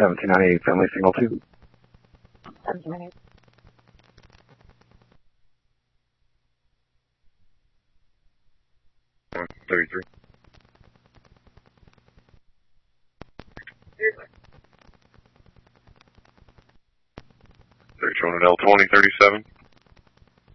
1798, family single 2. 1798. 33. They're showing an L20, 37.